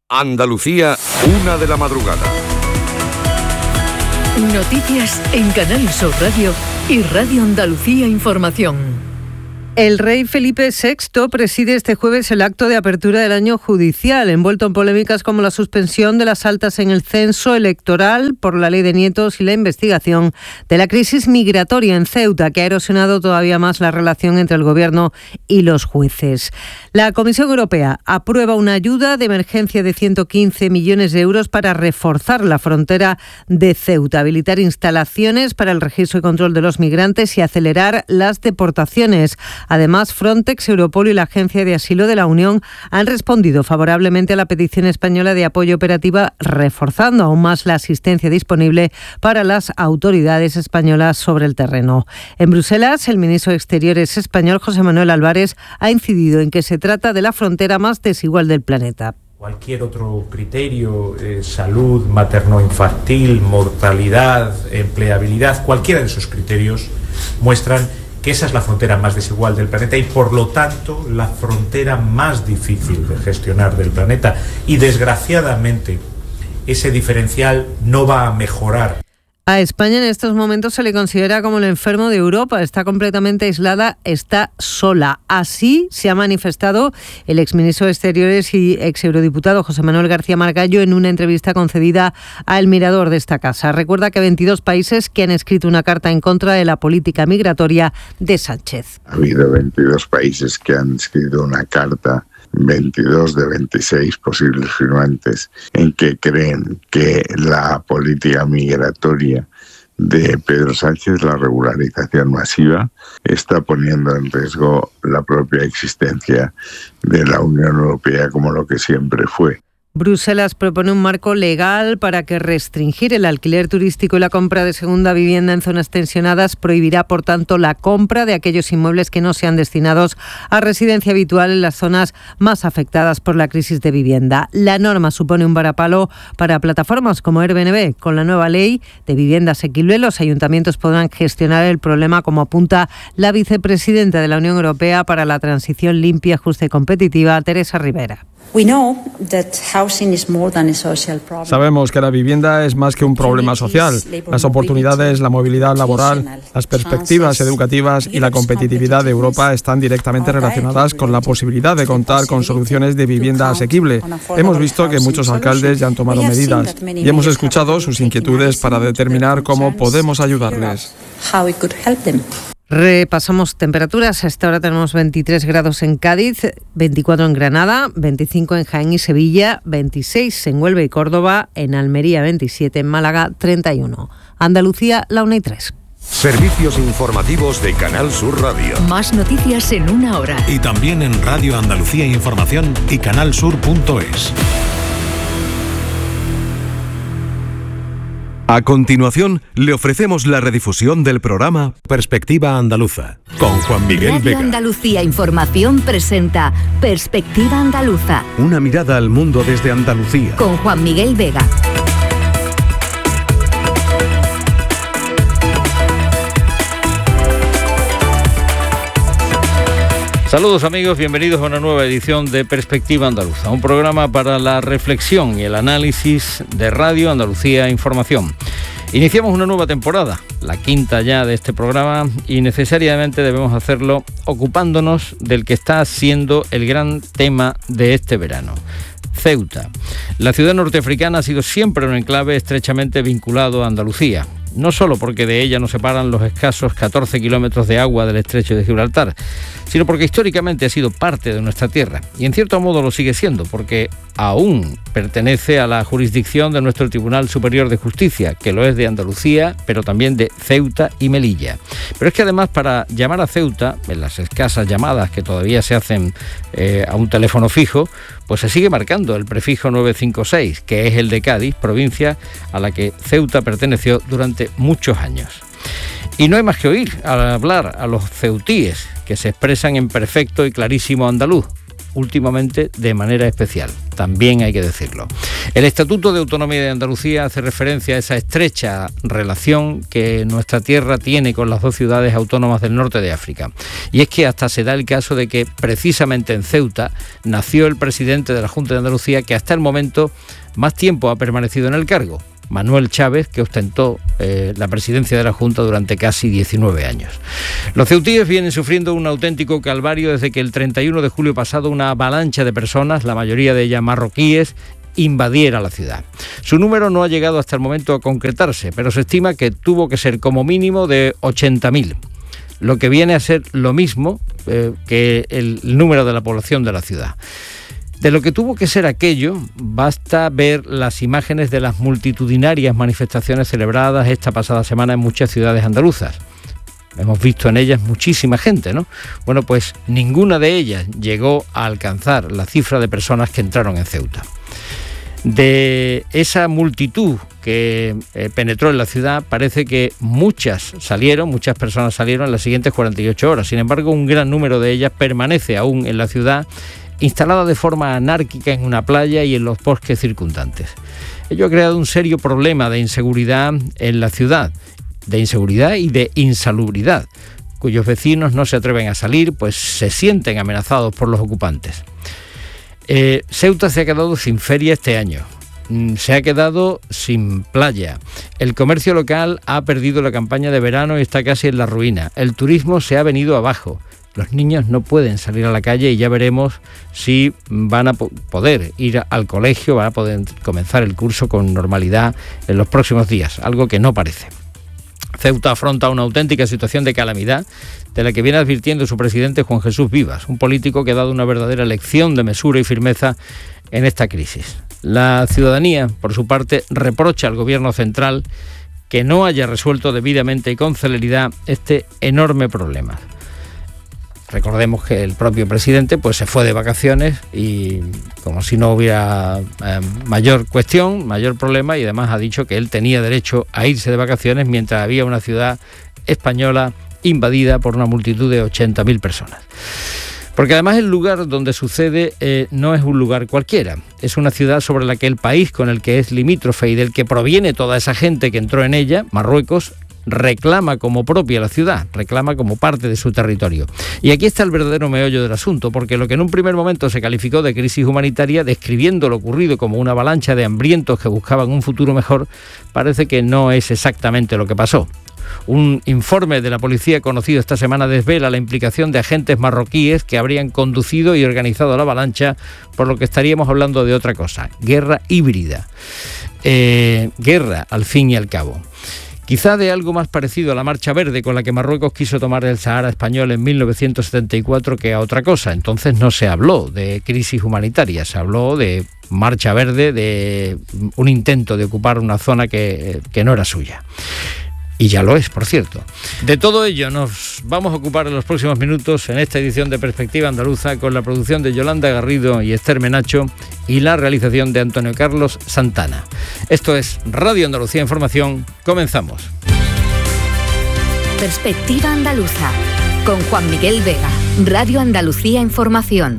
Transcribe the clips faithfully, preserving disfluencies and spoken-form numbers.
Andalucía, una de la madrugada. Noticias en Canal Sur Radio y Radio Andalucía Información. El rey Felipe sexto preside este jueves el acto de apertura del año judicial, envuelto en polémicas como la suspensión de las altas en el censo electoral por la ley de nietos y la investigación de la crisis migratoria en Ceuta, que ha erosionado todavía más la relación entre el gobierno y los jueces. La Comisión Europea aprueba una ayuda de emergencia de ciento quince millones de euros para reforzar la frontera de Ceuta, habilitar instalaciones para el registro y control de los migrantes y acelerar las deportaciones. Además, Frontex, Europol y la Agencia de Asilo de la Unión han respondido favorablemente a la petición española de apoyo operativa, reforzando aún más la asistencia disponible para las autoridades españolas sobre el terreno. En Bruselas, el ministro de Exteriores español, José Manuel Álvarez, ha incidido en que se trata de la frontera más desigual del planeta. Cualquier otro criterio, eh, salud materno-infantil, mortalidad, empleabilidad, cualquiera de esos criterios muestran que esa es la frontera más desigual del planeta y, por lo tanto, la frontera más difícil de gestionar del planeta. Y, desgraciadamente, ese diferencial no va a mejorar. A España en estos momentos se le considera como el enfermo de Europa. Está completamente aislada, está sola. Así se ha manifestado el exministro de Exteriores y ex eurodiputado José Manuel García Margallo en una entrevista concedida a El Mirador de esta casa. Recuerda que veintidós países que han escrito una carta en contra de la política migratoria de Sánchez. Ha habido veintidós países que han escrito una carta, veintidós de veintiséis posibles firmantes, en que creen que la política migratoria de Pedro Sánchez, la regularización masiva, está poniendo en riesgo la propia existencia de la Unión Europea como lo que siempre fue. Bruselas propone un marco legal para que restringir el alquiler turístico y la compra de segunda vivienda en zonas tensionadas prohibirá, por tanto, la compra de aquellos inmuebles que no sean destinados a residencia habitual en las zonas más afectadas por la crisis de vivienda. La norma supone un varapalo para plataformas como Airbnb. Con la nueva ley de vivienda asequible, los ayuntamientos podrán gestionar el problema, como apunta la vicepresidenta de la Unión Europea para la Transición Limpia, Justa y Competitiva, Teresa Rivera. Sabemos que la vivienda es más que un problema social. Las oportunidades, la movilidad laboral, las perspectivas educativas y la competitividad de Europa están directamente relacionadas con la posibilidad de contar con soluciones de vivienda asequible. Hemos visto que muchos alcaldes ya han tomado medidas y hemos escuchado sus inquietudes para determinar cómo podemos ayudarles. Repasamos temperaturas. A esta hora tenemos veintitrés grados en Cádiz, veinticuatro en Granada, veinticinco en Jaén y Sevilla, veintiséis en Huelva y Córdoba, en Almería veintisiete, en Málaga treinta y uno. Andalucía, la una y tres. Servicios informativos de Canal Sur Radio. Más noticias en una hora. Y también en Radio Andalucía Información y canalsur punto es. A continuación, le ofrecemos la redifusión del programa Perspectiva Andaluza, con Juan Miguel Radio Vega. Andalucía Información presenta Perspectiva Andaluza. Una mirada al mundo desde Andalucía. Con Juan Miguel Vega. Saludos amigos, bienvenidos a una nueva edición de Perspectiva Andaluza, un programa para la reflexión y el análisis de Radio Andalucía Información. Iniciamos una nueva temporada, la quinta ya de este programa, y necesariamente debemos hacerlo ocupándonos del que está siendo el gran tema de este verano. Ceuta. La ciudad norteafricana ha sido siempre un enclave estrechamente vinculado a Andalucía. No solo porque de ella nos separan los escasos catorce kilómetros de agua del estrecho de Gibraltar, sino porque históricamente ha sido parte de nuestra tierra, y en cierto modo lo sigue siendo, porque aún pertenece a la jurisdicción de nuestro Tribunal Superior de Justicia, que lo es de Andalucía, pero también de Ceuta y Melilla. Pero es que además, para llamar a Ceuta, en las escasas llamadas que todavía se hacen eh, a un teléfono fijo, pues se sigue marcando el prefijo nueve cinco seis, que es el de Cádiz, provincia a la que Ceuta perteneció durante muchos años. Y no hay más que oír al hablar a los ceutíes, que se expresan en perfecto y clarísimo andaluz. últimamente de manera especial, también hay que decirlo. El Estatuto de Autonomía de Andalucía hace referencia a esa estrecha relación que nuestra tierra tiene con las dos ciudades autónomas del norte de África. Y es que hasta se da el caso de que precisamente en Ceuta nació el presidente de la Junta de Andalucía, que hasta el momento más tiempo ha permanecido en el cargo, Manuel Chávez, que ostentó eh, la presidencia de la Junta durante casi diecinueve años. Los ceutíes vienen sufriendo un auténtico calvario desde que el treinta y uno de julio pasado una avalancha de personas, la mayoría de ellas marroquíes, invadiera la ciudad. Su número no ha llegado hasta el momento a concretarse, pero se estima que tuvo que ser como mínimo de ochenta mil, lo que viene a ser lo mismo eh, que el número de la población de la ciudad. De lo que tuvo que ser aquello, basta ver las imágenes de las multitudinarias manifestaciones celebradas esta pasada semana en muchas ciudades andaluzas. Hemos visto en ellas muchísima gente, ¿no? Bueno, pues ninguna de ellas llegó a alcanzar la cifra de personas que entraron en Ceuta. De esa multitud que eh, penetró en la ciudad, parece que muchas salieron, muchas personas salieron en las siguientes cuarenta y ocho horas. Sin embargo, un gran número de ellas permanece aún en la ciudad, instalada de forma anárquica en una playa y en los bosques circundantes. Ello ha creado un serio problema de inseguridad en la ciudad, de inseguridad y de insalubridad, cuyos vecinos no se atreven a salir, pues se sienten amenazados por los ocupantes. Eh, Ceuta se ha quedado sin feria este año, se ha quedado sin playa, el comercio local ha perdido la campaña de verano y está casi en la ruina, el turismo se ha venido abajo. Los niños no pueden salir a la calle y ya veremos si van a po- poder ir al colegio, van a poder comenzar el curso con normalidad en los próximos días, algo que no parece. Ceuta afronta una auténtica situación de calamidad de la que viene advirtiendo su presidente Juan Jesús Vivas, un político que ha dado una verdadera lección de mesura y firmeza en esta crisis. La ciudadanía, por su parte, reprocha al gobierno central que no haya resuelto debidamente y con celeridad este enorme problema. Recordemos que el propio presidente pues se fue de vacaciones y como si no hubiera eh, mayor cuestión, mayor problema, y además ha dicho que él tenía derecho a irse de vacaciones mientras había una ciudad española invadida por una multitud de ochenta mil personas. Porque además el lugar donde sucede eh, no es un lugar cualquiera, es una ciudad sobre la que el país con el que es limítrofe y del que proviene toda esa gente que entró en ella, Marruecos, reclama como propia la ciudad, reclama como parte de su territorio. Y aquí está el verdadero meollo del asunto, porque lo que en un primer momento se calificó de crisis humanitaria, describiendo lo ocurrido como una avalancha de hambrientos que buscaban un futuro mejor, parece que no es exactamente lo que pasó. Un informe de la policía conocido esta semana desvela la implicación de agentes marroquíes que habrían conducido y organizado la avalancha, por lo que estaríamos hablando de otra cosa, guerra híbrida. Eh, guerra, al fin y al cabo. Quizá de algo más parecido a la Marcha Verde con la que Marruecos quiso tomar el Sahara español en mil novecientos setenta y cuatro que a otra cosa. Entonces no se habló de crisis humanitaria, se habló de Marcha Verde, de un intento de ocupar una zona que, que no era suya. Y ya lo es, por cierto. De todo ello nos vamos a ocupar en los próximos minutos en esta edición de Perspectiva Andaluza, con la producción de Yolanda Garrido y Esther Menacho y la realización de Antonio Carlos Santana. Esto es Radio Andalucía Información. Comenzamos. Perspectiva Andaluza, con Juan Miguel Vega. Radio Andalucía Información.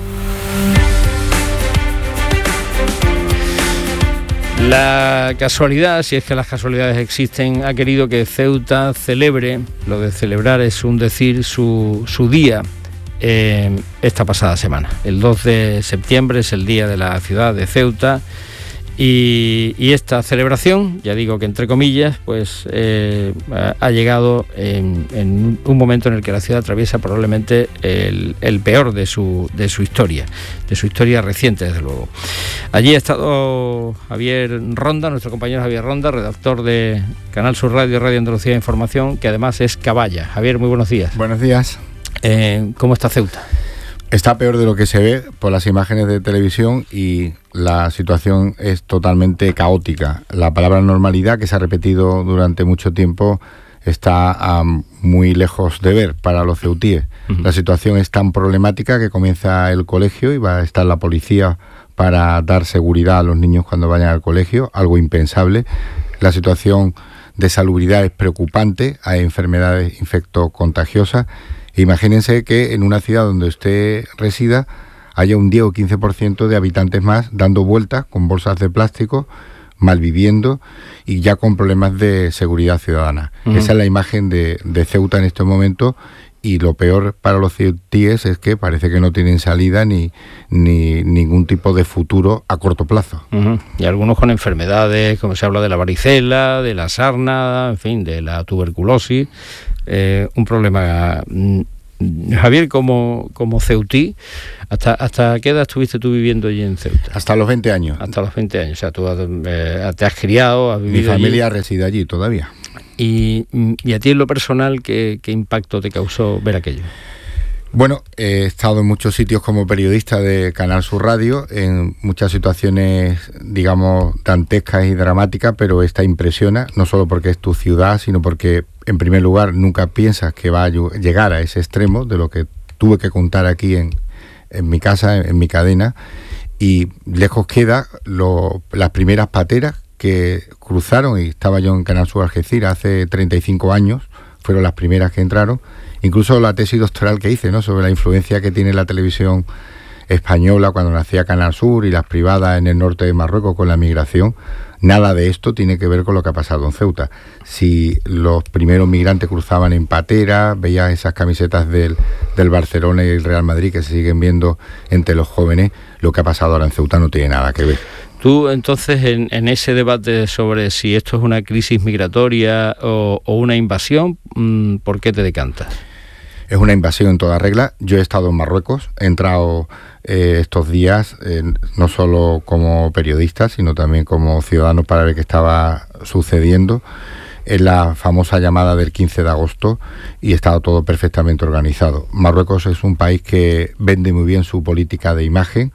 La casualidad, si es que las casualidades existen, ha querido que Ceuta celebre, lo de celebrar es un decir, su, su día eh, esta pasada semana. El dos de septiembre es el día de la ciudad de Ceuta y, y esta celebración, ya digo que entre comillas, pues eh, ha llegado en, en un momento en el que la ciudad atraviesa probablemente el, el peor de su, de su historia, de su historia reciente, desde luego. Allí ha estado Javier Ronda, nuestro compañero Javier Ronda, redactor de Canal Sur Radio, Radio Andalucía Información, que además es caballa. Javier, muy buenos días. Buenos días. Eh, ¿Cómo está Ceuta? Está peor de lo que se ve por las imágenes de televisión y la situación es totalmente caótica. La palabra normalidad, que se ha repetido durante mucho tiempo, está um, muy lejos de ver para los ceutíes. Uh-huh. La situación es tan problemática que comienza el colegio y va a estar la policía para dar seguridad a los niños cuando vayan al colegio, algo impensable. La situación de salubridad es preocupante, hay enfermedades infectocontagiosas. Imagínense que en una ciudad donde usted resida haya un diez o quince por ciento de habitantes más dando vueltas con bolsas de plástico, malviviendo y ya con problemas de seguridad ciudadana. Uh-huh. Esa es la imagen de, de Ceuta en este momento, y lo peor para los ceutíes es que parece que no tienen salida ni, ni ningún tipo de futuro a corto plazo. Uh-huh. Y algunos con enfermedades, como se habla de la varicela, de la sarna, en fin, de la tuberculosis, eh, un problema. Javier, como, como ceutí, ¿hasta, ¿hasta qué edad estuviste tú viviendo allí en Ceuta? Hasta los veinte años. Hasta los veinte años, o sea, tú eh, te has criado, has vivido. Mi familia allí. reside allí todavía. Y, y a ti en lo personal, ¿qué, qué impacto te causó ver aquello? Bueno, he estado en muchos sitios como periodista de Canal Sur Radio, en muchas situaciones, digamos, dantescas y dramáticas, pero esta impresiona, no solo porque es tu ciudad, sino porque, en primer lugar, nunca piensas que va a llegar a ese extremo de lo que tuve que contar aquí en, en mi casa, en, en mi cadena, y lejos queda lo, las primeras pateras que cruzaron, y estaba yo en Canal Sur Algeciras hace treinta y cinco años, fueron las primeras que entraron. Incluso la tesis doctoral que hice, ¿no?, sobre la influencia que tiene la televisión española cuando nacía Canal Sur y las privadas en el norte de Marruecos con la migración, nada de esto tiene que ver con lo que ha pasado en Ceuta. Si los primeros migrantes cruzaban en patera, veías esas camisetas del, del Barcelona y el Real Madrid que se siguen viendo entre los jóvenes, lo que ha pasado ahora en Ceuta no tiene nada que ver. Tú, entonces, en, en ese debate sobre si esto es una crisis migratoria o, o una invasión, ¿por qué te decantas? Es una invasión en toda regla. Yo he estado en Marruecos, he entrado eh, estos días, eh, no solo como periodista, sino también como ciudadano para ver qué estaba sucediendo. Es la famosa llamada del quince de agosto y estaba todo perfectamente organizado. Marruecos es un país que vende muy bien su política de imagen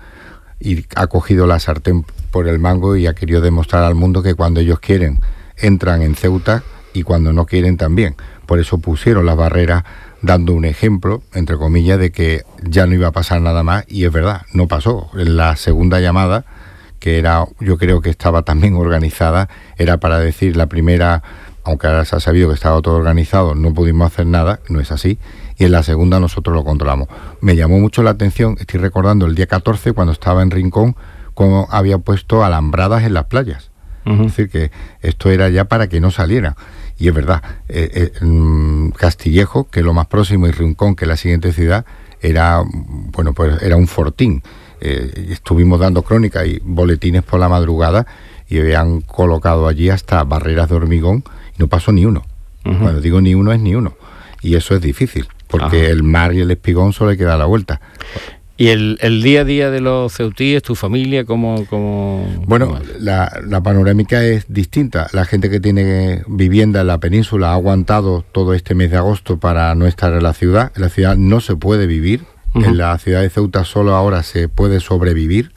y ha cogido la sartén por el mango y ha querido demostrar al mundo que cuando ellos quieren entran en Ceuta y cuando no quieren también. Por eso pusieron las barreras, dando un ejemplo, entre comillas, de que ya no iba a pasar nada más, y es verdad, no pasó. La segunda llamada, que era, yo creo que estaba también organizada, era para decir la primera, aunque ahora se ha sabido que estaba todo organizado, no pudimos hacer nada, no es así, y en la segunda nosotros lo controlamos. Me llamó mucho la atención, estoy recordando el día catorce, cuando estaba en Rincón, cómo había puesto alambradas en las playas. Uh-huh. Es decir, que esto era ya para que no salieran. Y es verdad, eh, eh, Castillejo, que es lo más próximo, y Rincón, que es la siguiente ciudad, era, bueno, pues era un fortín. Eh, estuvimos dando crónicas y boletines por la madrugada y habían colocado allí hasta barreras de hormigón y no pasó ni uno. Uh-huh. Cuando digo ni uno, es ni uno. Y eso es difícil, porque uh-huh. el mar y el espigón solo hay que dar la vuelta. ¿Y el, el día a día de los ceutíes, tu familia, cómo...? cómo bueno, cómo la, la panorámica es distinta. La gente que tiene vivienda en la península ha aguantado todo este mes de agosto para no estar en la ciudad. En la ciudad no se puede vivir. Uh-huh. En la ciudad de Ceuta solo ahora se puede sobrevivir.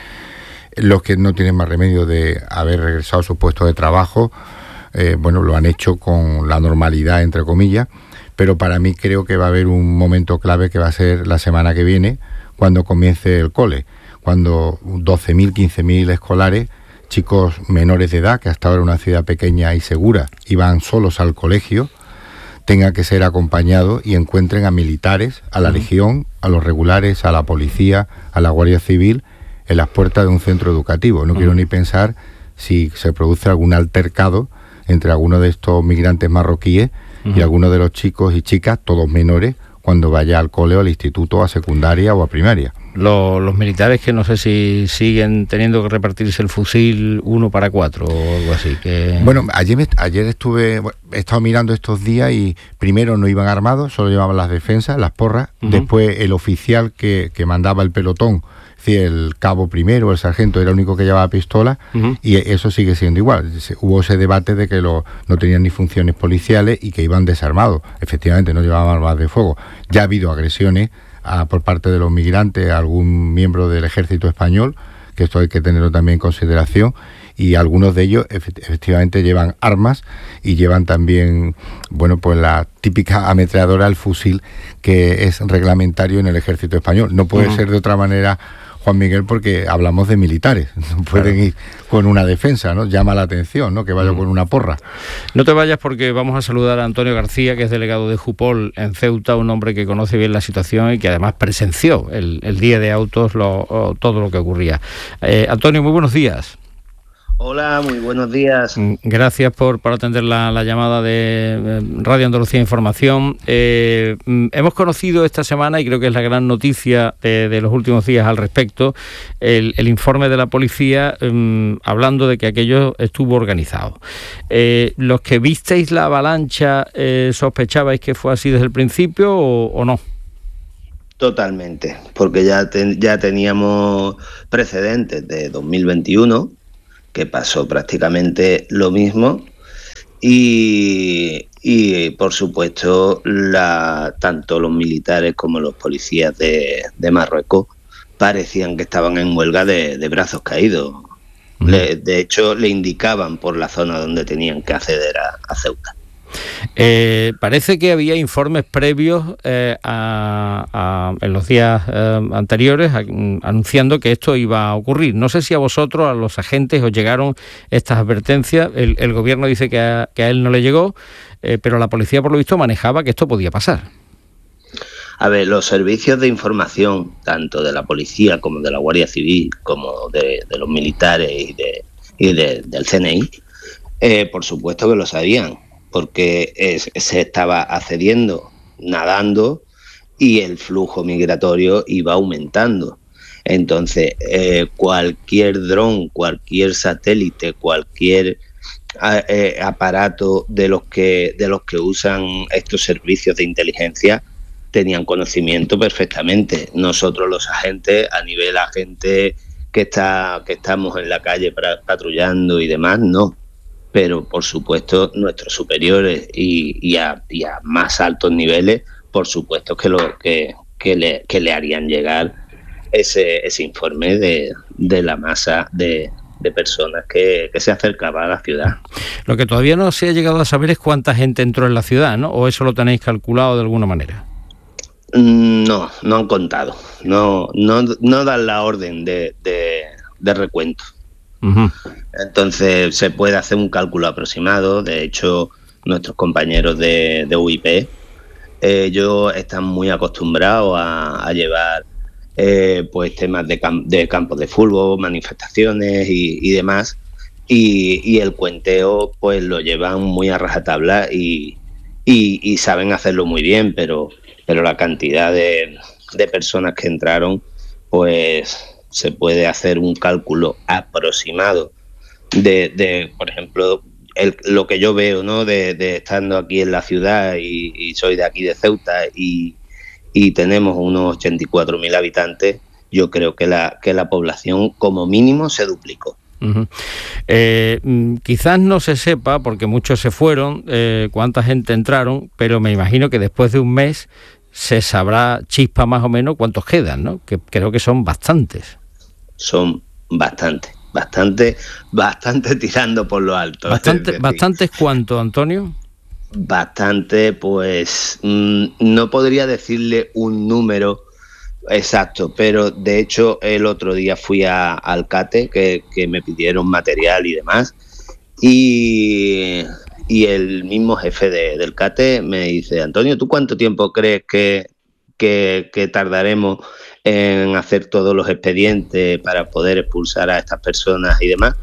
Los que no tienen más remedio de haber regresado a sus puestos de trabajo, eh, bueno, lo han hecho con la normalidad, entre comillas. Pero para mí creo que va a haber un momento clave que va a ser la semana que viene, cuando comience el cole, cuando doce mil, quince mil escolares, chicos menores de edad, que hasta ahora era una ciudad pequeña y segura, iban solos al colegio, tengan que ser acompañados y encuentren a militares, a la Legión, a los regulares, a la policía, a la Guardia Civil, en las puertas de un centro educativo. No uh-huh. quiero ni pensar si se produce algún altercado entre algunos de estos migrantes marroquíes uh-huh. y algunos de los chicos y chicas, todos menores, cuando vaya al cole o al instituto, a secundaria o a primaria. Los, los militares, que no sé si siguen teniendo que repartirse el fusil uno para cuatro o algo así. Que... Bueno, ayer, me, ayer estuve, bueno, he estado mirando estos días y primero no iban armados, solo llevaban las defensas, las porras. Uh-huh. Después el oficial que, que mandaba el pelotón, es decir, el cabo primero, el sargento, era el único que llevaba pistola. Uh-huh. Y eso sigue siendo igual. Hubo ese debate de que lo, no tenían ni funciones policiales y que iban desarmados. Efectivamente, no llevaban armas de fuego. Ya ha habido agresiones a, por parte de los migrantes, a algún miembro del ejército español, que esto hay que tenerlo también en consideración, y algunos de ellos efectivamente llevan armas y llevan también, bueno, pues la típica ametralladora, el fusil, que es reglamentario en el ejército español. No puede uh-huh. ser de otra manera, Juan Miguel, porque hablamos de militares, no pueden claro. ir con una defensa, ¿no? Llama la atención, ¿no? Que vaya mm. con una porra. No te vayas, porque vamos a saludar a Antonio García, que es delegado de Jupol en Ceuta, un hombre que conoce bien la situación y que además presenció el, el día de autos lo, todo lo que ocurría. Eh, Antonio, muy buenos días. Hola, muy buenos días. Gracias por, por atender la, la llamada de Radio Andalucía Información. Eh, hemos conocido esta semana, y creo que es la gran noticia de, de los últimos días al respecto, el, el informe de la policía eh, hablando de que aquello estuvo organizado. Eh, ¿Los que visteis la avalancha eh, sospechabais que fue así desde el principio o, o no? Totalmente, porque ya, ten, ya teníamos precedentes de dos mil veintiuno, que pasó prácticamente lo mismo, y, y por supuesto la, tanto los militares como los policías de, de Marruecos parecían que estaban en huelga de, de brazos caídos. Uh-huh. Le, de hecho, le indicaban por la zona donde tenían que acceder a, a Ceuta. Eh, parece que había informes previos eh, a, a, en los días eh, anteriores a, anunciando que esto iba a ocurrir. No sé si a vosotros, a los agentes, os llegaron estas advertencias. El, el gobierno dice que a, que a él no le llegó, eh, pero la policía, por lo visto, manejaba que esto podía pasar. A ver, los servicios de información, tanto de la policía como de la Guardia Civil, como de, de los militares y, de, y de, del C N I, eh, por supuesto que lo sabían, porque es, se estaba accediendo, nadando, y el flujo migratorio iba aumentando. Entonces, eh, cualquier dron, cualquier satélite, cualquier eh, aparato de los que de los que usan estos servicios de inteligencia tenían conocimiento perfectamente. Nosotros, los agentes, a nivel agente que está que estamos en la calle patrullando y demás, no. Pero por supuesto nuestros superiores y, y, a, y a más altos niveles, por supuesto que lo que, que, le, que le harían llegar ese, ese informe de, de la masa de, de personas que, que se acercaba a la ciudad. Lo que todavía no se ha llegado a saber es cuánta gente entró en la ciudad, ¿no? ¿O eso lo tenéis calculado de alguna manera? No, no han contado. No, no, no dan la orden de, de, de recuento. Uh-huh. Entonces se puede hacer un cálculo aproximado. De hecho, nuestros compañeros de, de U I P, eh, ellos están muy acostumbrados a, a llevar eh, pues temas de, cam- de campos de fútbol, manifestaciones y, y demás, y, y el cuenteo pues lo llevan muy a rajatabla y, y, y saben hacerlo muy bien, pero, pero la cantidad de, de personas que entraron, pues se puede hacer un cálculo aproximado de, de por ejemplo, el, lo que yo veo, ¿no? De, de estando aquí en la ciudad y, y soy de aquí de Ceuta y, y tenemos unos ochenta y cuatro mil habitantes, yo creo que la, que la población como mínimo se duplicó. Uh-huh. Eh, quizás no se sepa, porque muchos se fueron, eh, cuánta gente entraron, pero me imagino que después de un mes se sabrá chispa más o menos cuántos quedan, ¿no? Que creo que son bastantes. Son bastantes, bastante, bastante tirando por lo alto. Bastante, ¿bastantes cuánto, Antonio? Bastante, pues mmm, no podría decirle un número exacto, pero de hecho el otro día fui a Alcate, que, que me pidieron material y demás, y, y el mismo jefe de, del CATE me dice: Antonio, ¿tú cuánto tiempo crees que, que, que tardaremos en hacer todos los expedientes para poder expulsar a estas personas y demás?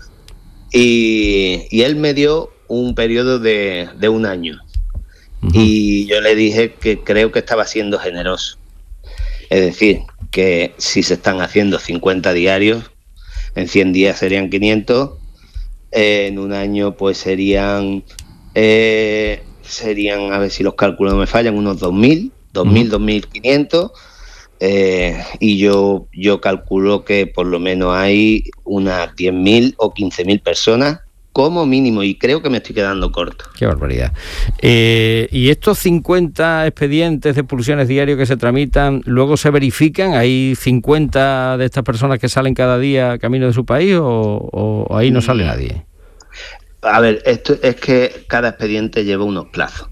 Y, y él me dio un periodo de, de un año. Uh-huh. Y yo le dije que creo que estaba siendo generoso. Es decir, que si se están haciendo cincuenta diarios, en cien días serían quinientos, eh, en un año pues serían, eh, serían, a ver si los cálculos no me fallan, unos dos mil, dos mil, dos mil quinientos. Eh, y yo yo calculo que por lo menos hay unas diez mil o quince mil personas como mínimo, y creo que me estoy quedando corto. Qué barbaridad. Eh, ¿y estos cincuenta expedientes de expulsiones diarios que se tramitan, luego se verifican? ¿Hay cincuenta de estas personas que salen cada día camino de su país o, o, o ahí no sale nadie? A ver, esto es que cada expediente lleva unos plazos.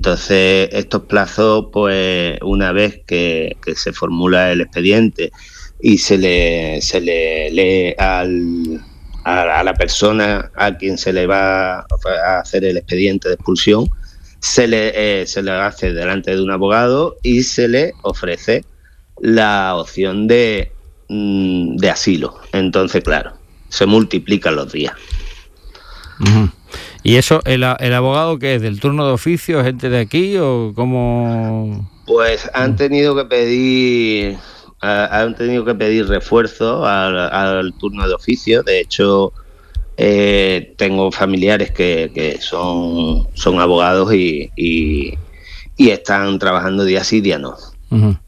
Entonces, estos plazos, pues una vez que, que se formula el expediente, y se le, se le lee al, a, a la persona a quien se le va a hacer el expediente de expulsión, se le, eh, se le hace delante de un abogado y se le ofrece la opción de, mm, de asilo. Entonces, claro, se multiplican los días. Uh-huh. ¿Y eso, el, el abogado que es del turno de oficio, gente de aquí o cómo? Pues han tenido que pedir, uh, han tenido que pedir refuerzo al, al turno de oficio. De hecho, eh, tengo familiares que, que son, son abogados y, y, y están trabajando día sí, día no. Uh-huh.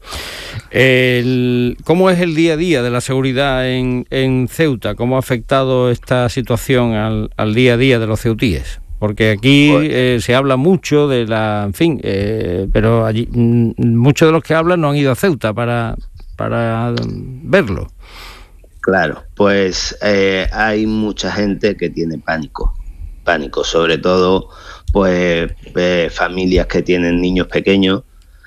El, ¿Cómo es el día a día de la seguridad en, en Ceuta? ¿Cómo ha afectado esta situación al, al día a día de los ceutíes? Porque aquí eh, se habla mucho de la... En fin, eh, pero allí m- muchos de los que hablan no han ido a Ceuta para, para verlo. Claro, pues eh, hay mucha gente que tiene pánico. Pánico, sobre todo pues eh, familias que tienen niños pequeños.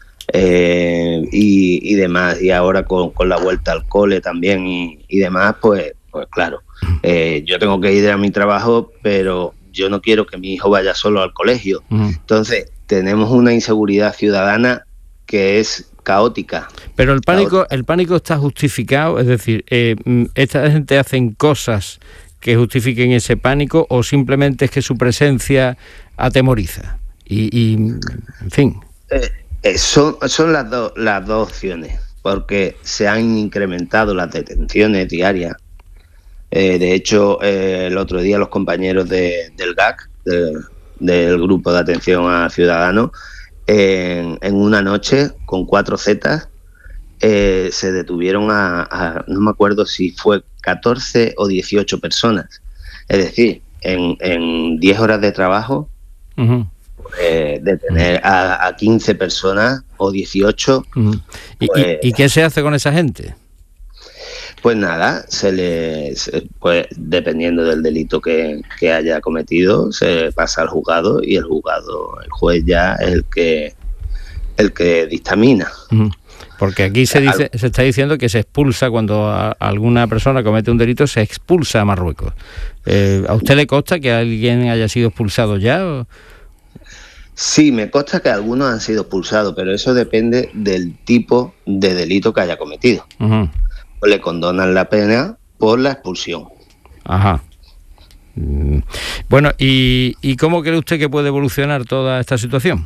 Eh, y, y demás, y ahora con, con la vuelta al cole también y, y demás, pues, pues claro, eh, yo tengo que ir a mi trabajo, pero yo no quiero que mi hijo vaya solo al colegio. Uh-huh. Entonces, tenemos una inseguridad ciudadana que es caótica. Pero el pánico, el pánico está justificado, es decir, eh, ¿esta gente hacen cosas que justifiquen ese pánico o simplemente es que su presencia atemoriza? Y, y en fin... Eh, Eh, son son las, do, las dos opciones, porque se han incrementado las detenciones diarias. Eh, de hecho, eh, el otro día los compañeros de, del G A C, de, del Grupo de Atención a Ciudadanos, en, en una noche con cuatro zetas eh, se detuvieron a, a, no me acuerdo si fue catorce o dieciocho personas. Es decir, en, en diez horas de trabajo... Uh-huh. Eh, detener a, a quince personas o dieciocho. Uh-huh. ¿Y, pues, ¿Y, ¿Y qué se hace con esa gente? Pues nada, se le, se, pues dependiendo del delito que, que haya cometido, se pasa al juzgado y el juzgado, el juez ya es el que el que dictamina. Uh-huh. Porque aquí se dice, se está diciendo que se expulsa cuando a, alguna persona comete un delito, se expulsa a Marruecos. Eh, ¿A usted le consta que alguien haya sido expulsado ya? ¿O? Sí, me consta que algunos han sido expulsados, pero eso depende del tipo de delito que haya cometido. Uh-huh. Le condonan la pena por la expulsión. Ajá. Bueno, ¿y, ¿y cómo cree usted que puede evolucionar toda esta situación?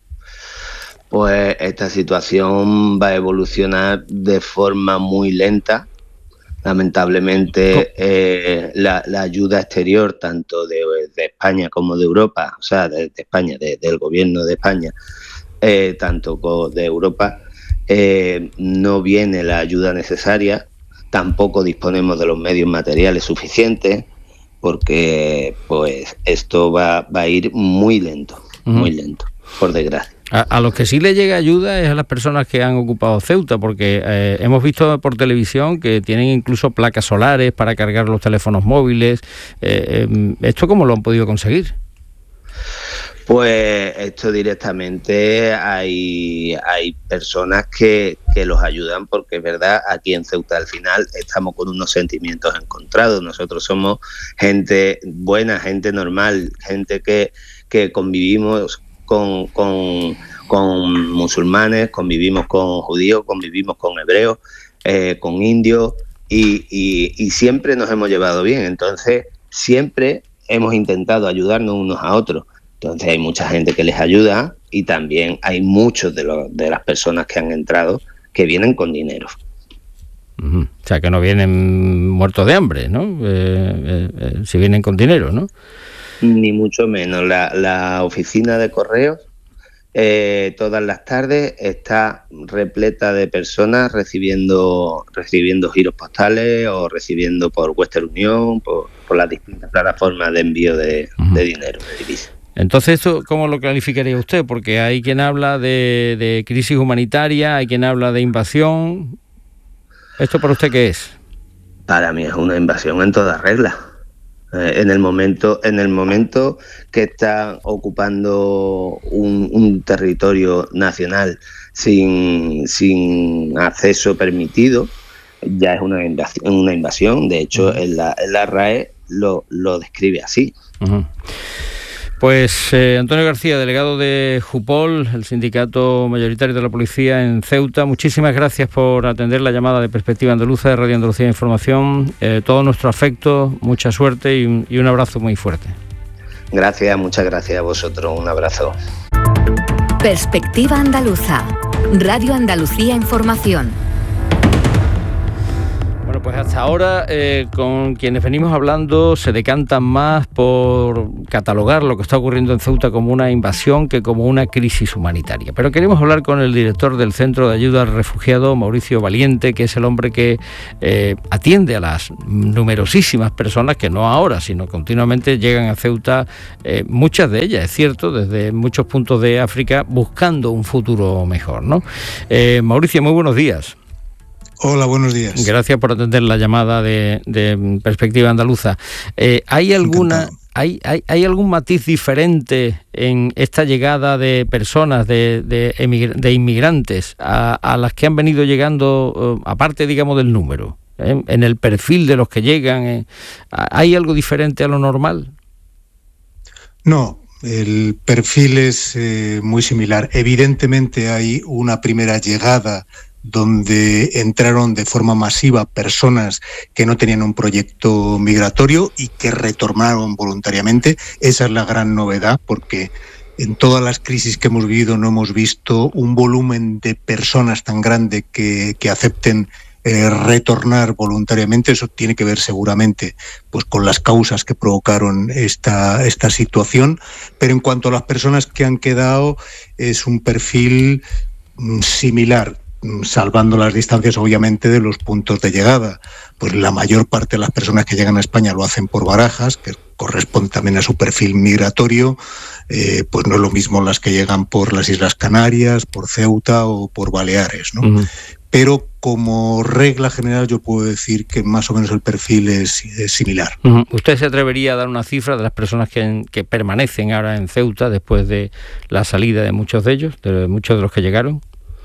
Pues esta situación va a evolucionar de forma muy lenta. Lamentablemente, eh, la, la ayuda exterior, tanto de, de España como de Europa, o sea, de, de España, de, del gobierno de España, eh, tanto de Europa, eh, no viene la ayuda necesaria. Tampoco disponemos de los medios materiales suficientes, porque pues esto va, va a ir muy lento, uh-huh. muy lento, por desgracia. A, a los que sí le llega ayuda es a las personas que han ocupado Ceuta, porque eh, hemos visto por televisión que tienen incluso placas solares para cargar los teléfonos móviles. Eh, eh, ¿Esto cómo lo han podido conseguir? Pues esto directamente hay, hay personas que, que los ayudan, porque es verdad, aquí en Ceuta al final estamos con unos sentimientos encontrados. Nosotros somos gente buena, gente normal, gente que, que convivimos Con, con, con musulmanes, convivimos con judíos, convivimos con hebreos, eh, con indios y, y, y siempre nos hemos llevado bien. Entonces siempre hemos intentado ayudarnos unos a otros. Entonces hay mucha gente que les ayuda y también hay muchos de, los, de las personas que han entrado que vienen con dinero. Uh-huh. O sea, que no vienen muertos de hambre, ¿no? Eh, eh, eh, si vienen con dinero, ¿no? Ni mucho menos. La, la oficina de correos eh, todas las tardes está repleta de personas recibiendo recibiendo giros postales o recibiendo por Western Union, por, por las distintas plataformas de envío de, uh-huh. de dinero, de divisas. Entonces, ¿esto cómo lo calificaría usted? Porque hay quien habla de, de crisis humanitaria, hay quien habla de invasión. ¿Esto para usted qué es? Para mí es una invasión en toda regla. En el momento en el momento que está ocupando un, un territorio nacional sin, sin acceso permitido, ya es una invasión, una invasión. De hecho, uh-huh. en, la, en la R A E lo, lo describe así. Uh-huh. Pues eh, Antonio García, delegado de Jupol, el sindicato mayoritario de la policía en Ceuta, muchísimas gracias por atender la llamada de Perspectiva Andaluza de Radio Andalucía Información. Eh, todo nuestro afecto, mucha suerte y un, y un abrazo muy fuerte. Gracias, muchas gracias a vosotros. Un abrazo. Perspectiva Andaluza, Radio Andalucía Información. Bueno, pues hasta ahora eh, con quienes venimos hablando se decantan más por catalogar lo que está ocurriendo en Ceuta como una invasión que como una crisis humanitaria. Pero queremos hablar con el director del Centro de Ayuda al Refugiado, Mauricio Valiente, que es el hombre que eh, atiende a las numerosísimas personas que no ahora, sino continuamente llegan a Ceuta, eh, muchas de ellas, es cierto, desde muchos puntos de África, buscando un futuro mejor, ¿no? Eh, Mauricio, muy buenos días. Hola, buenos días. Gracias por atender la llamada de, de Perspectiva Andaluza. Eh, ¿hay alguna, hay, hay, ¿Hay algún matiz diferente en esta llegada de personas, de, de, emigr- de inmigrantes, a, a las que han venido llegando, aparte, digamos, del número? ¿eh? En el perfil de los que llegan, ¿eh? ¿hay algo diferente a lo normal? No. El perfil es eh, muy similar. Evidentemente hay una primera llegada donde entraron de forma masiva personas que no tenían un proyecto migratorio y que retornaron voluntariamente. Esa es la gran novedad, porque en todas las crisis que hemos vivido no hemos visto un volumen de personas tan grande que, que acepten eh, retornar voluntariamente. Eso tiene que ver seguramente pues con las causas que provocaron esta, esta situación. Pero en cuanto a las personas que han quedado, es un perfil mm, similar, salvando las distancias obviamente de los puntos de llegada. Pues la mayor parte de las personas que llegan a España lo hacen por Barajas, que corresponde también a su perfil migratorio. Eh, pues no es lo mismo las que llegan por las Islas Canarias, por Ceuta o por Baleares, ¿no? Uh-huh. Pero como regla general yo puedo decir que más o menos el perfil es, es similar. Uh-huh. ¿Usted se atrevería a dar una cifra de las personas que, que permanecen ahora en Ceuta después de la salida de muchos de ellos, de muchos de los que llegaron?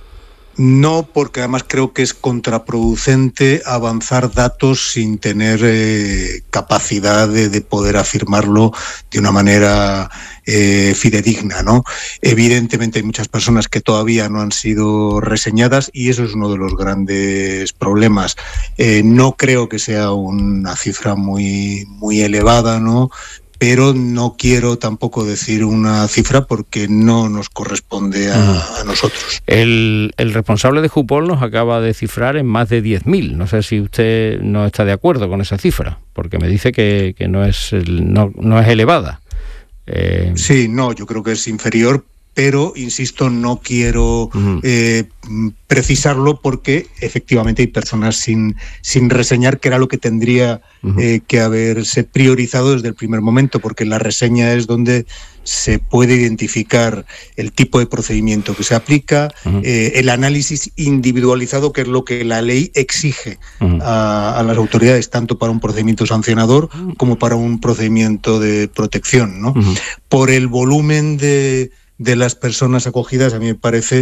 No, porque además creo que es contraproducente avanzar datos sin tener eh, capacidad de, de poder afirmarlo de una manera eh, fidedigna, ¿no? Evidentemente hay muchas personas que todavía no han sido reseñadas y eso es uno de los grandes problemas. Eh, no creo que sea una cifra muy, muy elevada, ¿no? Pero no quiero tampoco decir una cifra porque no nos corresponde a, a nosotros. El, el responsable de Jupol nos acaba de cifrar en más de diez mil. No sé si usted no está de acuerdo con esa cifra, porque me dice que, que no, es, no, no es elevada. Eh... Sí, no, yo creo que es inferior, pero, insisto, no quiero uh-huh. eh, precisarlo porque efectivamente hay personas sin, sin reseñar, que era lo que tendría uh-huh. eh, que haberse priorizado desde el primer momento, porque la reseña es donde se puede identificar el tipo de procedimiento que se aplica, uh-huh. eh, el análisis individualizado, que es lo que la ley exige uh-huh. a, a las autoridades, tanto para un procedimiento sancionador como para un procedimiento de protección, ¿no? Uh-huh. Por el volumen de... de las personas acogidas, a mí me parece,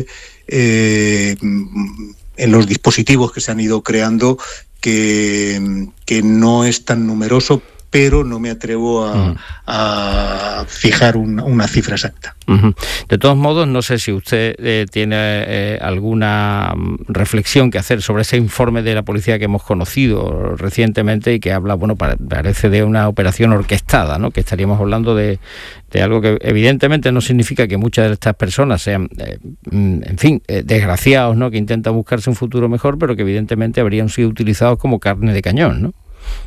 eh, en los dispositivos que se han ido creando, que, que no es tan numeroso, pero no me atrevo a, uh-huh. a fijar una, una cifra exacta. Uh-huh. De todos modos, no sé si usted eh, tiene eh, alguna reflexión que hacer sobre ese informe de la policía que hemos conocido recientemente y que habla, bueno, parece de una operación orquestada, ¿no? Que estaríamos hablando de, de algo que evidentemente no significa que muchas de estas personas sean, eh, en fin, eh, desgraciados, ¿no? Que intentan buscarse un futuro mejor, pero que evidentemente habrían sido utilizados como carne de cañón, ¿no?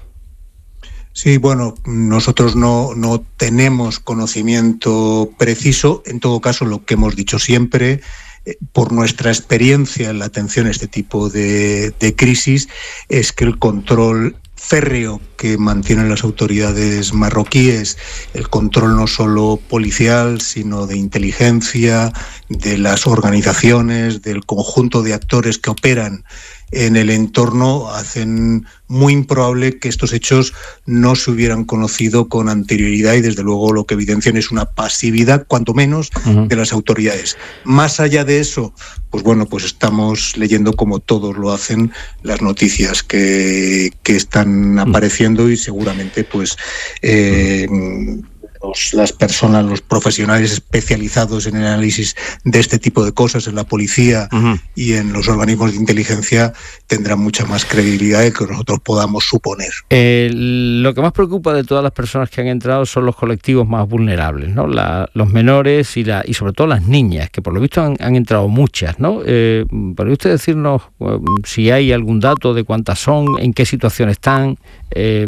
Sí, bueno, nosotros no, no tenemos conocimiento preciso. En todo caso, lo que hemos dicho siempre, eh, por nuestra experiencia en la atención a este tipo de, de crisis, es que el control férreo que mantienen las autoridades marroquíes, el control no solo policial, sino de inteligencia, de las organizaciones, del conjunto de actores que operan en el entorno hacen muy improbable que estos hechos no se hubieran conocido con anterioridad, y desde luego lo que evidencian es una pasividad, cuanto menos, uh-huh. de las autoridades. Más allá de eso, pues bueno, pues estamos leyendo, como todos lo hacen, las noticias que, que están apareciendo, y seguramente pues eh, Los, las personas, los profesionales especializados en el análisis de este tipo de cosas en la policía uh-huh. y en los organismos de inteligencia tendrán mucha más credibilidad de que nosotros podamos suponer. Eh, lo que más preocupa de todas las personas que han entrado son los colectivos más vulnerables, ¿no? La, los menores y, la, y sobre todo las niñas, que por lo visto han, han entrado muchas, ¿no? Eh, ¿Podría usted decirnos eh, si hay algún dato de cuántas son, en qué situación están? Eh,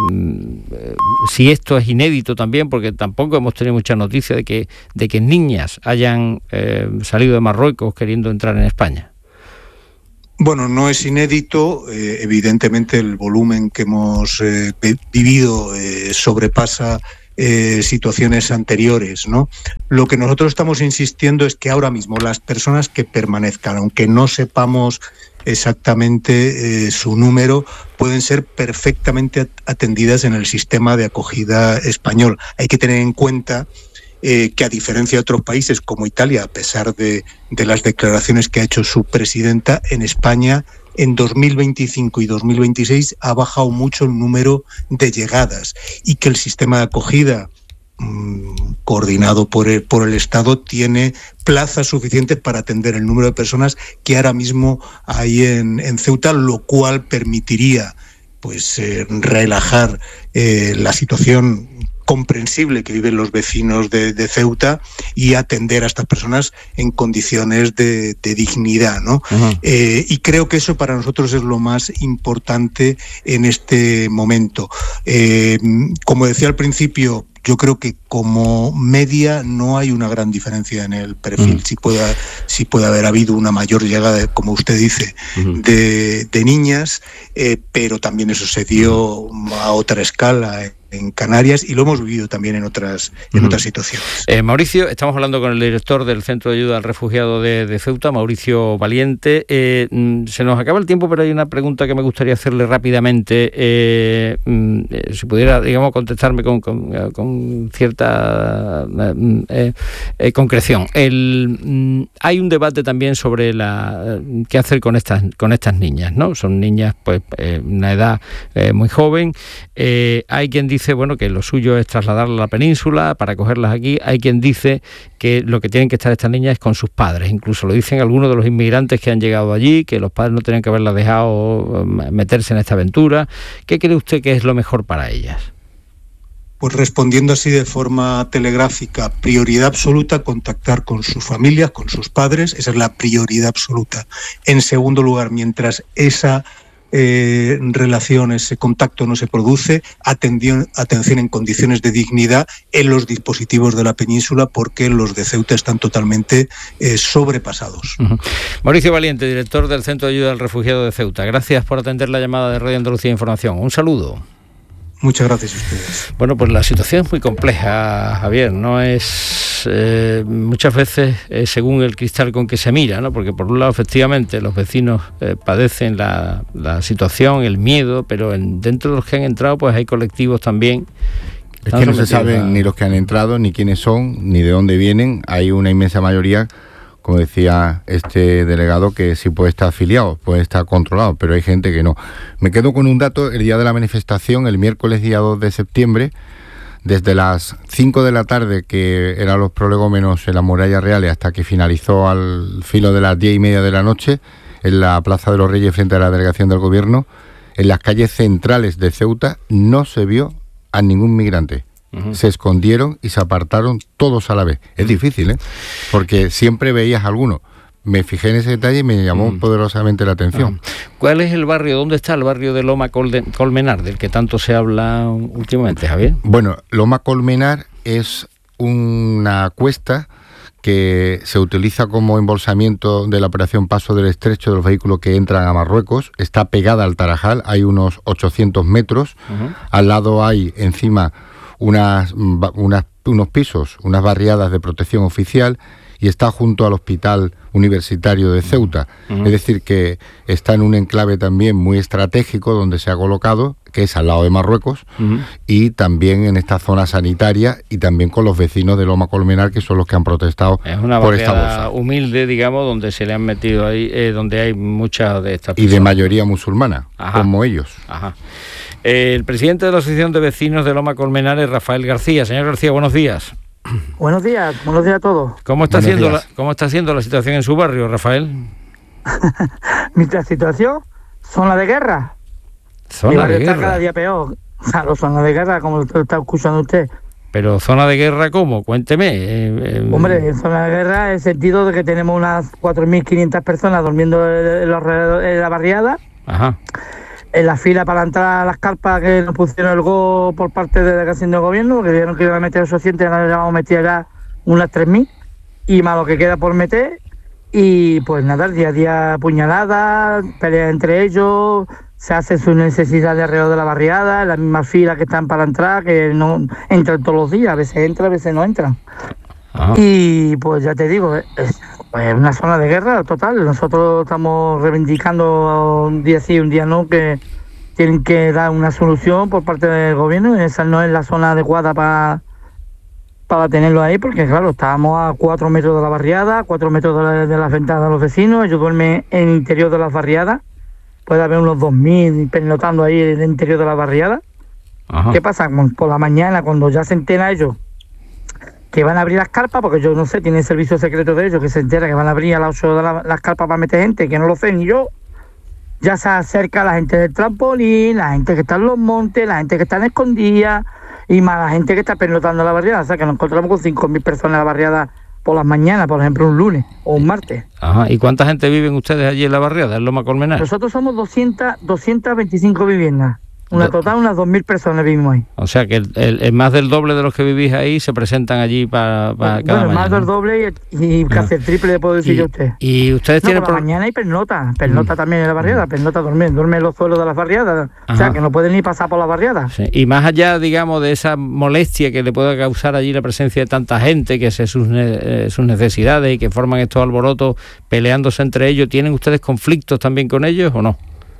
si esto es inédito también, porque tampoco hemos tenido mucha noticia de que, de que niñas hayan eh, salido de Marruecos queriendo entrar en España. Bueno, no es inédito, eh, evidentemente el volumen que hemos eh, vivido eh, sobrepasa eh, situaciones anteriores, ¿no? Lo que nosotros estamos insistiendo es que ahora mismo las personas que permanezcan, aunque no sepamos exactamente eh, su número, pueden ser perfectamente atendidas en el sistema de acogida español. Hay que tener en cuenta eh, que, a diferencia de otros países como Italia, a pesar de, de las declaraciones que ha hecho su presidenta, en España en dos mil veinticinco y dos mil veintiséis ha bajado mucho el número de llegadas, y que el sistema de acogida coordinado por el, por el Estado tiene plazas suficientes para atender el número de personas que ahora mismo hay en, en Ceuta, lo cual permitiría pues eh, relajar eh, la situación comprensible que viven los vecinos de, de Ceuta, y atender a estas personas en condiciones de, de dignidad, ¿no? Uh-huh. Eh, y creo que eso para nosotros es lo más importante en este momento. Eh, como decía al principio, yo creo que como media no hay una gran diferencia en el perfil. Uh-huh. Sí puede, sí puede haber habido una mayor llegada, como usted dice, uh-huh. de, de niñas, eh, pero también eso se dio a otra escala en Canarias, y lo hemos vivido también en otras en uh-huh. otras situaciones. Eh, Mauricio, estamos hablando con el director del Centro de Ayuda al Refugiado de, de Ceuta, Mauricio Valiente. Eh, se nos acaba el tiempo, pero hay una pregunta que me gustaría hacerle rápidamente. Eh, eh, si pudiera, digamos, contestarme con, con, con cierta eh, eh, concreción. El, mm, hay un debate también sobre la qué hacer con estas con estas niñas, ¿no? Son niñas, pues, eh, una edad eh, muy joven. Eh, hay quien dice Dice, bueno, que lo suyo es trasladarlas a la península para cogerlas aquí. Hay quien dice que lo que tienen que estar estas niñas es con sus padres. Incluso lo dicen algunos de los inmigrantes que han llegado allí, que los padres no tenían que haberlas dejado meterse en esta aventura. ¿Qué cree usted que es lo mejor para ellas? Pues respondiendo así de forma telegráfica, prioridad absoluta, contactar con sus familias, con sus padres. Esa es la prioridad absoluta. En segundo lugar, mientras esa Eh, relación, ese contacto no se produce, atención, atención en condiciones de dignidad en los dispositivos de la península, porque los de Ceuta están totalmente eh, sobrepasados. Uh-huh. Mauricio Valiente, director del Centro de Ayuda al Refugiado de Ceuta, gracias por atender la llamada de Radio Andalucía Información. Un saludo. Muchas gracias a ustedes. Bueno, pues la situación es muy compleja, Javier. No es eh, muchas veces eh, según el cristal con que se mira, ¿no? Porque por un lado, efectivamente, los vecinos eh, padecen la, la situación, el miedo, pero en, dentro de los que han entrado, pues hay colectivos también. Es que no se saben ni los que han entrado, ni quiénes son, ni de dónde vienen. Hay una inmensa mayoría, como decía este delegado, que sí puede estar afiliado, puede estar controlado, pero hay gente que no. Me quedo con un dato: el día de la manifestación, el miércoles día dos de septiembre, desde las cinco de la tarde, que eran los prolegómenos en las murallas reales, hasta que finalizó al filo de las diez y media de la noche, en la Plaza de los Reyes frente a la delegación del gobierno, en las calles centrales de Ceuta, no se vio a ningún migrante. Uh-huh. Se escondieron y se apartaron todos a la vez. Es difícil, ¿eh? Porque siempre veías a alguno. Me fijé en ese detalle y me llamó uh-huh. poderosamente la atención. Uh-huh. ¿Cuál es el barrio? ¿Dónde está el barrio de Loma Colmenar, del que tanto se habla últimamente, Javier? Bueno, Loma Colmenar es una cuesta que se utiliza como embolsamiento de la operación Paso del Estrecho de los vehículos que entran a Marruecos. Está pegada al Tarajal, hay unos ochocientos metros. Uh-huh. Al lado hay encima Unas, unas, unos pisos, unas barriadas de protección oficial, y está junto al hospital universitario de Ceuta. Uh-huh. Es decir, que está en un enclave también muy estratégico donde se ha colocado, que es al lado de Marruecos, uh-huh. y también en esta zona sanitaria y también con los vecinos de Loma Colmenar, que son los que han protestado es una por esta bolsa. Humilde, digamos, donde se le han metido ahí, eh, donde hay muchas de estas personas. Y de mayoría musulmana, Ajá. como ellos. Ajá. Eh, el presidente de la Asociación de Vecinos de Loma Colmenar es Rafael García. Señor García, buenos días. Buenos días, buenos días a todos. ¿Cómo está, siendo la, ¿cómo está siendo la situación en su barrio, Rafael? Nuestra situación, zona de guerra. Zona de guerra. Está cada día peor. Claro, zona de guerra, como lo está escuchando usted. Pero zona de guerra, ¿cómo? Cuénteme. Eh, eh... Hombre, en zona de guerra, en el sentido de que tenemos unas cuatro mil quinientas personas durmiendo en, los, en la barriada. Ajá. En la fila para entrar a las carpas que nos pusieron el go por parte de la delegación del gobierno, porque dijeron que iban a meter ochocientos, ahora ya vamos a meter ya unas tres mil, y más lo que queda por meter. Y pues nada, día a día puñaladas, peleas entre ellos, se hace su necesidad de alrededor de la barriada, en la misma fila que están para entrar, que no entran todos los días, a veces entran, a veces no entran. Ajá. Y pues ya te digo, es, es una zona de guerra total. Nosotros estamos reivindicando un día sí, un día no, que tienen que dar una solución por parte del gobierno, y esa no es la zona adecuada para para tenerlo ahí, porque claro, estábamos a cuatro metros de la barriada, a cuatro metros de, la, de las ventanas de los vecinos. Ellos duermen en el interior de las barriadas, puede haber unos dos mil pernotando ahí en el interior de la barriada. Ajá. ¿Qué pasa? Por la mañana, cuando ya se entera ellos que van a abrir las carpas, porque yo no sé, tiene el servicio secreto de ellos, que se entera que van a abrir a las ocho de la, las carpas para meter gente, que no lo sé ni yo, ya se acerca la gente del trampolín, la gente que está en los montes, la gente que está en escondida, y más la gente que está pernotando en la barriada. O sea, que nos encontramos con cinco mil personas en la barriada por las mañanas, por ejemplo, un lunes o un martes. Ajá. ¿Y cuánta gente viven ustedes allí en la barriada, en Loma Colmenar? Nosotros somos doscientas, doscientas veinticinco viviendas. Una total, unas dos mil personas vivimos ahí. O sea que el, el, el más del doble de los que vivís ahí se presentan allí para, para bueno, cada mañana. Más del doble y, y casi el triple, le puedo decir y, yo a usted. ¿Y ustedes no, tienen...? Por la mañana hay pernota, pernota mm. también en la barriada, pernota duerme, duerme en los suelos de las barriadas. Ajá. O sea, que no pueden ni pasar por las barriadas. Sí. Y más allá, digamos, de esa molestia que le puede causar allí la presencia de tanta gente, que sé sus, eh, sus necesidades y que forman estos alborotos peleándose entre ellos, ¿tienen ustedes conflictos también con ellos o no?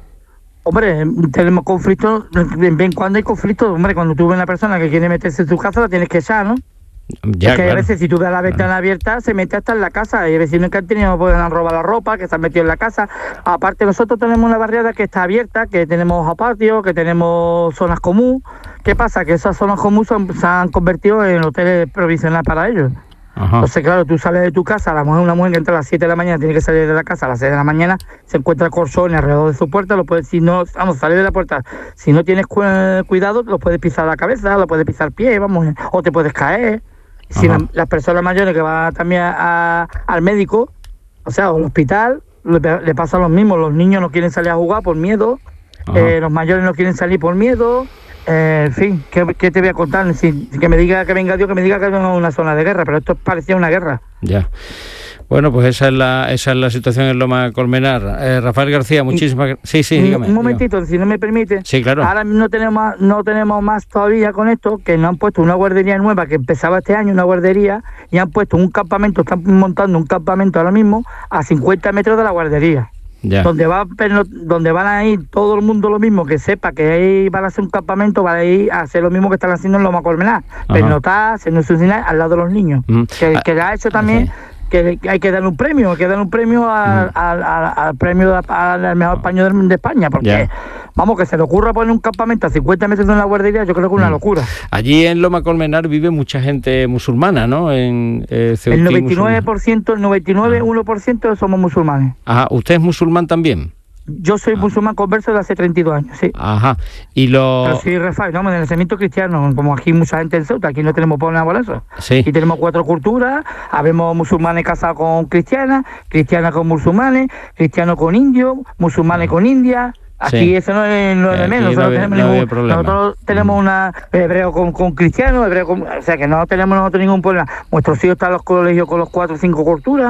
Hombre, tenemos conflictos, de vez en cuando hay conflictos. Hombre, cuando tú ves una persona que quiere meterse en tu casa, la tienes que echar, ¿no? Ya, es que claro. A veces si tú ves la ventana claro. abierta, se mete hasta en la casa. Hay vecinos que han tenido, pueden robar la ropa, que se han metido en la casa. Aparte, nosotros tenemos una barriada que está abierta, que tenemos patios, que tenemos zonas comunes. ¿Qué pasa? Que esas zonas comunes son, se han convertido en hoteles provisionales para ellos. Ajá. Entonces, claro, tú sales de tu casa, la mujer, una mujer que entra a las siete de la mañana, tiene que salir de la casa a las seis de la mañana, se encuentra colchones alrededor de su puerta, lo puedes, si no, vamos, salir de la puerta, si no tienes cu cuidado, lo puedes pisar la cabeza, lo puedes pisar el pie, vamos, o te puedes caer. Si la, las personas mayores que van también a, a, al médico, o sea, al hospital, le, le pasa lo mismo, los niños no quieren salir a jugar por miedo, eh, los mayores no quieren salir por miedo. Eh, en fin, ¿qué, ¿qué te voy a contar? Si, que me diga que venga Dios, que me diga que no es una zona de guerra, pero esto parecía una guerra. Ya. Bueno, pues esa es la esa es la situación en Loma Colmenar. Eh, Rafael García, muchísimas gracias. Sí, sí, dígame. Un momentito, dígame. Si no me permite. Sí, claro. Ahora no tenemos, no tenemos más todavía con esto, que nos han puesto una guardería nueva que empezaba este año, una guardería, y han puesto un campamento, están montando un campamento ahora mismo a cincuenta metros de la guardería. Ya. Donde va donde van a ir todo el mundo lo mismo, que sepa que ahí van a hacer un campamento, van a ir a hacer lo mismo que están haciendo en Loma Colmenar, pernotar, hacer su cine al lado de los niños. Mm. Que, que ha hecho también, sí. que, que hay que darle un premio, hay que darle un premio al, mm. al, al, al premio de, al mejor español de, de España, porque yeah. vamos, que se le ocurra poner un campamento a cincuenta metros de una guardería, yo creo que es una mm. locura. Allí en Loma Colmenar vive mucha gente musulmana, ¿no? En, eh, el noventa y nueve por ciento, el noventa y nueve, uno por ciento somos musulmanes. Ajá, ¿usted es musulmán también? Yo soy ah. musulmán converso de hace treinta y dos años, sí. Ajá, y lo... Pero sí, Rafael, no, en el nacimiento cristiano, como aquí mucha gente en Ceuta, aquí no tenemos problema por eso. Sí. Aquí tenemos cuatro culturas, habemos musulmanes casados con cristianas, cristianas con musulmanes, cristianos con indios, musulmanes con indias. Aquí sí. eso no es lo de menos, nosotros, no tenemos, no ningún, nosotros tenemos una hebreo con, con cristianos, hebreo con, o sea que no tenemos nosotros ningún problema. Nuestros hijos están en los colegios con los cuatro o cinco culturas.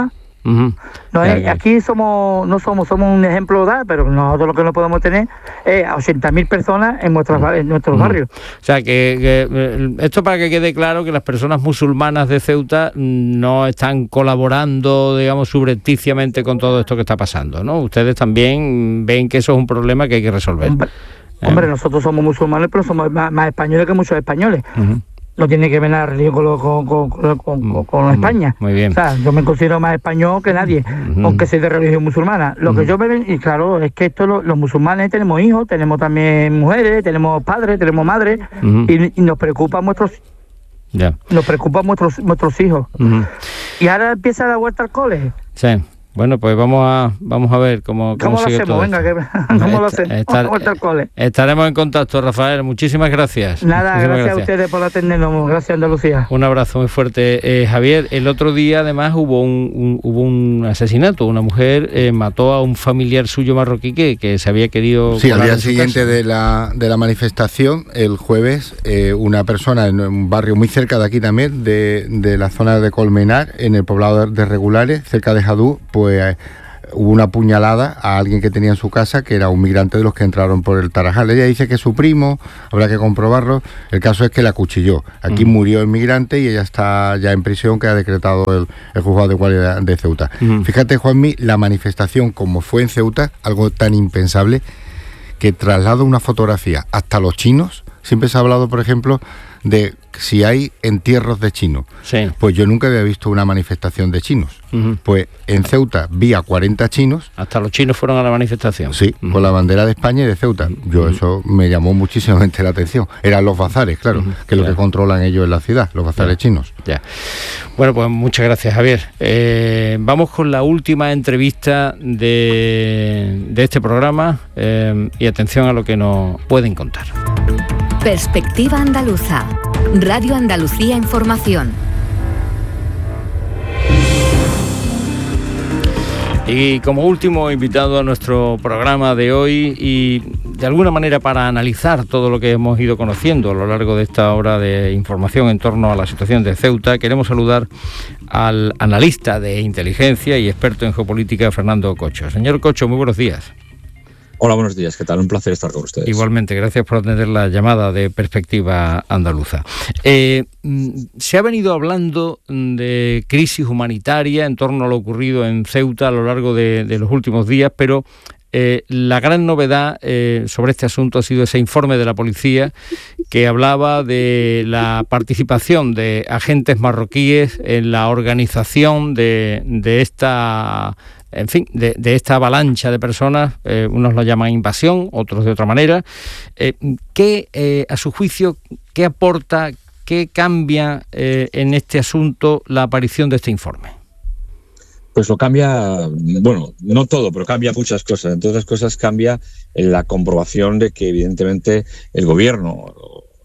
Uh-huh. No es, aquí somos no somos somos un ejemplo da, pero nosotros lo que no podemos tener es a ochenta mil personas en nuestros, uh-huh. en nuestros uh-huh. barrios. O sea, que, que esto para que quede claro que las personas musulmanas de Ceuta no están colaborando, digamos, subrepticiamente con todo esto que está pasando, ¿no? Ustedes también ven que eso es un problema que hay que resolver. Hombre, eh. hombre nosotros somos musulmanes, pero somos más, más españoles que muchos españoles. Uh-huh. No tiene que ver la religión con, con, con, con, con, con España. Muy bien. O sea, yo me considero más español que nadie, uh-huh. aunque soy de religión musulmana. Lo uh-huh. que yo me y claro, es que esto lo, los musulmanes tenemos hijos, tenemos también mujeres, tenemos padres, tenemos madres, uh-huh. y, y nos preocupan nuestros yeah. nos preocupan nuestros nuestros hijos. Uh-huh. Y ahora empieza la vuelta al cole. Sí. Bueno, pues vamos a vamos a ver cómo, cómo, ¿Cómo lo hacemos. Venga, que, ¿cómo lo hacemos? Estar, al cole. Estaremos en contacto, Rafael. Muchísimas gracias. Nada, Muchísimas gracias, gracias a ustedes por atendernos. Gracias, Andalucía. Un abrazo muy fuerte. Eh, Javier, el otro día además hubo un, un hubo un asesinato. Una mujer eh, mató a un familiar suyo marroquí que, que se había querido... Sí, al día siguiente de la, de la manifestación, el jueves, eh, una persona en un barrio muy cerca de aquí también, de, de la zona de Colmenar, en el poblado de Regulares, cerca de Jadú, pues... hubo una puñalada a alguien que tenía en su casa, que era un migrante de los que entraron por el Tarajal. Ella dice que es su primo, habrá que comprobarlo. El caso es que la acuchilló. Aquí uh-huh. murió el migrante y ella está ya en prisión, que ha decretado el, el juzgado de guardia de Ceuta. Uh-huh. Fíjate, Juanmi, la manifestación como fue en Ceuta, algo tan impensable, que traslado una fotografía hasta los chinos. Siempre se ha hablado, por ejemplo, de si hay entierros de chinos. Sí. Pues yo nunca había visto una manifestación de chinos. Uh-huh. Pues en Ceuta vi a cuarenta chinos. Hasta los chinos fueron a la manifestación. Sí, uh-huh. con la bandera de España y de Ceuta. Yo uh-huh. eso me llamó muchísimamente la atención. Eran los bazares, claro, uh-huh. que es lo claro. que controlan ellos en la ciudad, los bazares ya. chinos. Ya. Bueno, pues muchas gracias, Javier. Eh, vamos con la última entrevista de, de este programa eh, y atención a lo que nos pueden contar. Perspectiva Andaluza. Radio Andalucía Información. Y como último invitado a nuestro programa de hoy, y de alguna manera para analizar todo lo que hemos ido conociendo a lo largo de esta hora de información en torno a la situación de Ceuta, queremos saludar al analista de inteligencia y experto en geopolítica, Fernando Cocho. Señor Cocho, muy buenos días. Hola, buenos días, ¿qué tal? Un placer estar con ustedes. Igualmente, gracias por atender la llamada de Perspectiva Andaluza. Eh, se ha venido hablando de crisis humanitaria en torno a lo ocurrido en Ceuta a lo largo de, de los últimos días, pero eh, la gran novedad eh, sobre este asunto ha sido ese informe de la policía que hablaba de la participación de agentes marroquíes en la organización de, de esta... En fin, de, de esta avalancha de personas, eh, unos lo llaman invasión, otros de otra manera. Eh, ¿Qué, eh, a su juicio, qué aporta, qué cambia eh, en este asunto la aparición de este informe? Pues lo cambia, bueno, no todo, pero cambia muchas cosas. Entre otras cosas cambia la comprobación de que evidentemente el gobierno...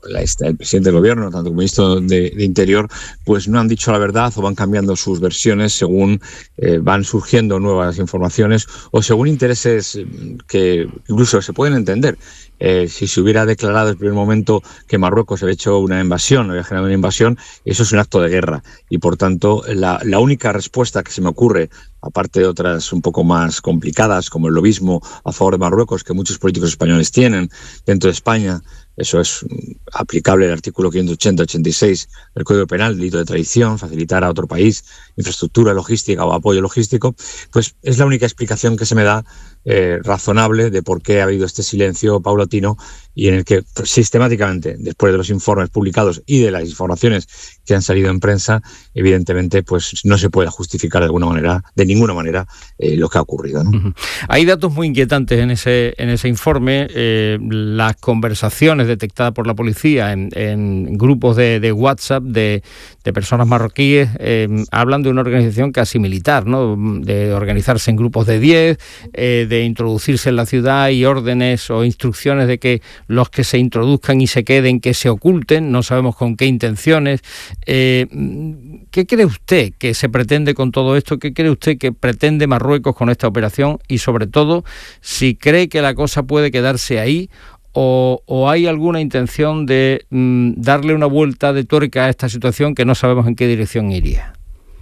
el presidente del gobierno, tanto como el ministro de, de Interior, pues no han dicho la verdad o van cambiando sus versiones según eh, van surgiendo nuevas informaciones o según intereses que incluso se pueden entender. Eh, si se hubiera declarado en el primer momento que Marruecos había hecho una invasión, había generado una invasión, eso es un acto de guerra y por tanto la, la única respuesta que se me ocurre, aparte de otras un poco más complicadas como el lobismo a favor de Marruecos que muchos políticos españoles tienen dentro de España, eso es aplicable al artículo quinientos ochenta ochenta y seis del Código Penal, delito de traición, facilitar a otro país infraestructura logística o apoyo logístico, pues es la única explicación que se me da eh, razonable de por qué ha habido este silencio paulatino y en el que pues, sistemáticamente, después de los informes publicados y de las informaciones que han salido en prensa, evidentemente pues no se puede justificar de alguna manera, de ninguna manera, eh, lo que ha ocurrido, ¿no? Uh-huh. Hay datos muy inquietantes en ese, en ese informe. Eh, las conversaciones detectadas por la policía en, en grupos de, de WhatsApp de, de personas marroquíes eh, hablan de una organización casi militar, ¿no? De organizarse en grupos de diez, eh, de introducirse en la ciudad y órdenes o instrucciones de que los que se introduzcan y se queden, que se oculten, no sabemos con qué intenciones. Eh, ¿Qué cree usted que se pretende con todo esto? ¿Qué cree usted que pretende Marruecos con esta operación? Y sobre todo, si cree que la cosa puede quedarse ahí o, o hay alguna intención de mm, darle una vuelta de tuerca a esta situación que no sabemos en qué dirección iría.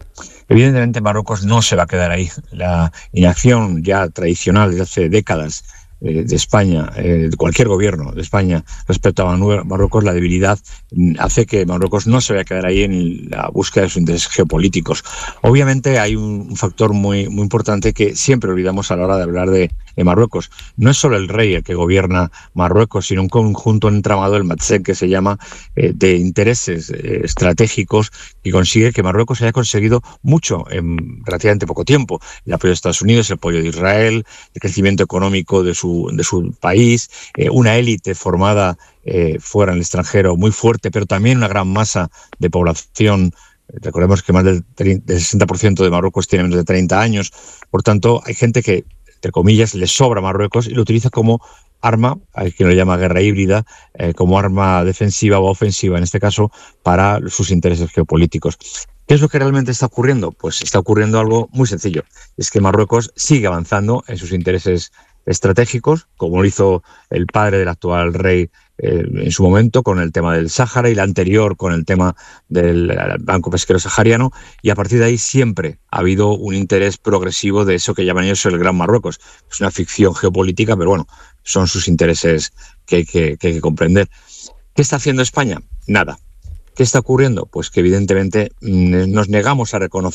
Evidentemente Marruecos no se va a quedar ahí. La inacción ya tradicional desde hace décadas de España, eh, de cualquier gobierno de España respecto a Marruecos, la debilidad hace que Marruecos no se vaya a quedar ahí en la búsqueda de sus intereses geopolíticos. Obviamente hay un factor muy, muy importante que siempre olvidamos a la hora de hablar de, de Marruecos. No es solo el rey el que gobierna Marruecos, sino un conjunto entramado, el Matzec, que se llama, eh, de intereses eh, estratégicos que consigue que Marruecos haya conseguido mucho en relativamente poco tiempo. El apoyo de Estados Unidos, el apoyo de Israel, el crecimiento económico de su de su país, eh, una élite formada eh, fuera en el extranjero muy fuerte, pero también una gran masa de población. Recordemos que más del, del sesenta por ciento de Marruecos tiene menos de treinta años. Por tanto, hay gente que, entre comillas, le sobra a Marruecos y lo utiliza como arma, hay quien lo llama guerra híbrida, eh, como arma defensiva o ofensiva, en este caso, para sus intereses geopolíticos. ¿Qué es lo que realmente está ocurriendo? Pues está ocurriendo algo muy sencillo. Es que Marruecos sigue avanzando en sus intereses estratégicos, como lo hizo el padre del actual rey eh, en su momento con el tema del Sáhara y la anterior con el tema del Banco Pesquero Sahariano, y a partir de ahí siempre ha habido un interés progresivo de eso que llaman ellos el Gran Marruecos. Es una ficción geopolítica, pero bueno, son sus intereses que hay que, que, hay que comprender. ¿Qué está haciendo España? Nada. ¿Qué está ocurriendo? Pues que evidentemente nos negamos a reconocer